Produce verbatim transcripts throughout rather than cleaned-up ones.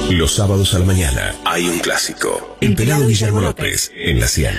Los sábados a la mañana hay un clásico. El Pelado Guillermo López en la cien.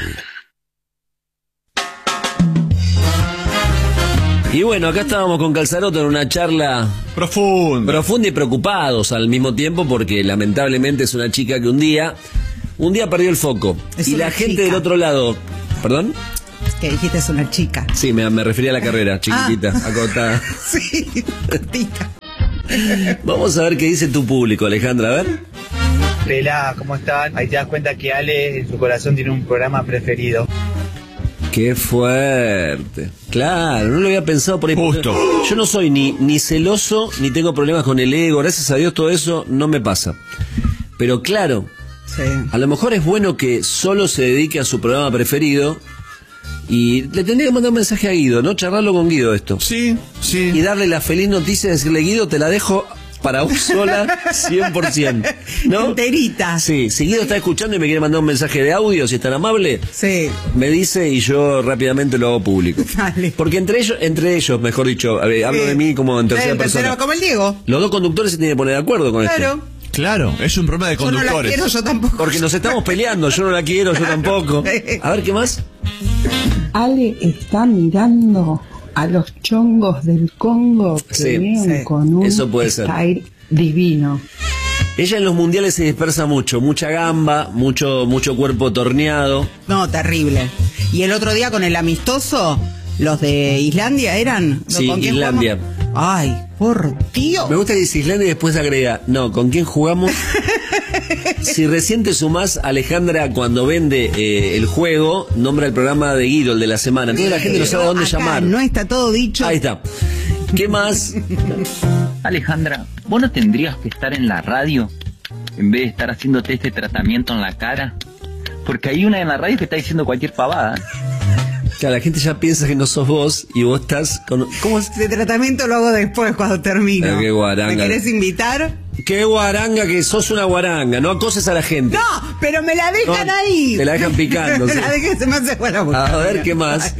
Y bueno, acá estábamos con Calzaroto en una charla profunda. profunda y preocupados al mismo tiempo, porque lamentablemente es una chica que un día, un día perdió el foco. Es y una la gente chica. del otro lado, ¿perdón? Que dijiste es una chica. Sí, me, me refería a la carrera, chiquitita, Ah. acotada. Sí, cortita. Vamos a ver qué dice tu público, Alejandra, a ver. Pelá, ¿cómo están? Ahí te das cuenta que Ale en su corazón tiene un programa preferido. Qué fuerte. Claro, no lo había pensado por ahí. Justo. Yo no soy ni, ni celoso, ni tengo problemas con el ego. Gracias a Dios todo eso no me pasa. Pero claro, Sí. a lo mejor es bueno que solo se dedique a su programa preferido. Y le tendría que mandar un mensaje a Guido, ¿no? Charlarlo con Guido esto. Sí, sí. Y darle la feliz noticia de decirle, Guido, te la dejo para vos sola, cien por ciento. ¿No? Enterita. Sí, si Guido está escuchando y me quiere mandar un mensaje de audio, si es tan amable, Sí. me dice y yo rápidamente lo hago público. Dale. Porque entre ellos, entre ellos, mejor dicho, a ver, hablo Sí. de mí como en tercera Eh, persona. Como el Diego. Los dos conductores se tienen que poner de acuerdo con Claro. esto. Claro, es un problema de Yo no la conductores. quiero, yo tampoco. Porque nos estamos peleando, yo no la quiero, yo tampoco. A ver, ¿qué más? Ale está mirando a los chongos del Congo que Sí, vienen sí. con un Eso puede ser. style divino. Ella en los mundiales se dispersa mucho, mucha gamba, mucho, mucho cuerpo torneado. No, terrible. Y el otro día con el amistoso, los de Islandia eran. Sí, ¿Con quién Islandia. jugamos? Ay, por Dios. Me gusta que dice Islandia y después agrega, no, ¿con quién jugamos? Si recién te sumás, Alejandra, cuando vende eh, el juego, nombra el programa de Guido, el de la semana. Entonces la gente no sabe a dónde Acá llamar. No está todo dicho. Ahí está. ¿Qué más? Alejandra, ¿vos no tendrías que estar en la radio en vez de estar haciéndote este tratamiento en la cara? Porque hay una en la radio que está diciendo cualquier pavada. Claro, la gente ya piensa que no sos vos y vos estás con... ¿Cómo es? Este tratamiento lo hago después cuando termino. Ah, qué guaranga. ¿Me querés invitar? Qué guaranga que sos, una guaranga. No acoses a la gente. No, pero me la dejan No, ahí. te la dejan picando, Me sí. la dejan, se me hace buena boca. A ver, ¿qué más?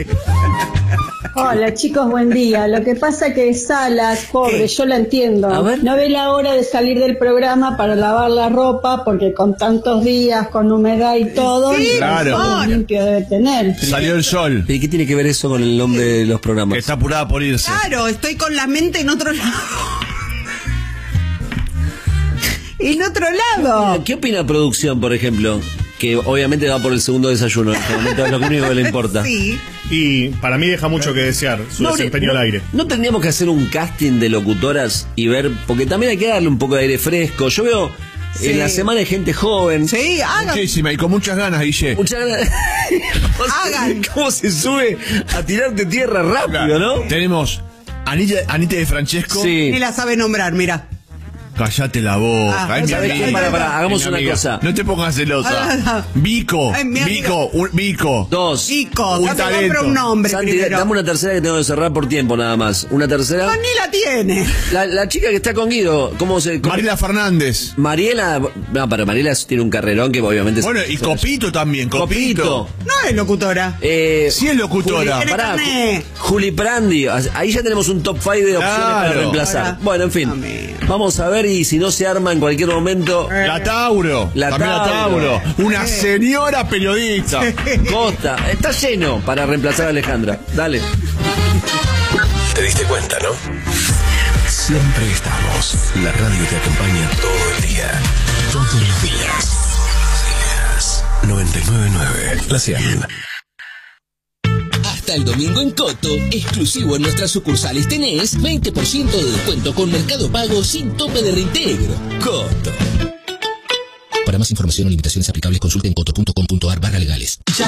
Hola chicos, buen día. Lo que pasa que Salas, pobre, ¿Qué? yo la entiendo. A ver. No ve la hora de salir del programa para lavar la ropa porque con tantos días, con humedad y todo, Sí, claro. todo limpio debe tener. Salió el sol. ¿Pero qué tiene que ver eso con el nombre de los programas? Que está apurada por irse. Claro, estoy con la mente en otro lado. En otro lado. ¿Qué opina producción, por ejemplo? Que obviamente va por el segundo desayuno. En este momento es lo único que le importa. Sí. Y para mí deja mucho que desear su No, desempeño no, al aire. ¿No tendríamos que hacer un casting de locutoras y ver? Porque también hay que darle un poco de aire fresco. Yo veo Sí. en la semana hay gente joven. Sí, hagan. Muchísima y con muchas ganas, Guille. Muchas ganas. Hagan. ¿Cómo se sube a tirarte tierra rápido, no? Tenemos Anita, Anita de Francesco. Sí. Ni la sabe nombrar, mira. Callate la boca. Ah, es mi ¿sabés amiga. qué? Pará, pará, hagamos Es mi una amiga. cosa. No te pongas celosa. Ah, Vico. Ay, mi amiga. Vico. Un, Vico. Dos. Chico, Un no te talento. compro un nombre Santi, primero. dame una tercera que tengo que cerrar por tiempo nada más. Una tercera. No, ni la tiene. La, la chica que está con Guido, ¿cómo se...? cómo- Mariela Fernández. Mariela... No, pero Mariela tiene un carrerón que obviamente... Bueno, y Copito también. Copito. Copito. No es locutora. Eh, Sí es locutora. Juli, pará, Carné. Juli Prandi, ahí ya tenemos un top cinco de opciones Claro. para reemplazar. Ahora. Bueno, en fin, Amén. vamos a ver y si no se arma en cualquier momento, La Tauro. La También la Tauro. Tauro. Una señora periodista. Costa, está lleno para reemplazar a Alejandra. Dale. ¿Te diste cuenta, no? Siempre estamos. La radio te acompaña todo el día. Todos los días. días. noventa y nueve punto nueve. La cien. Hasta el domingo en Coto, exclusivo en nuestras sucursales tenés veinte por ciento de descuento con Mercado Pago sin tope de reintegro. Coto. Para más información o limitaciones aplicables consulten coto punto com punto ar barra legales.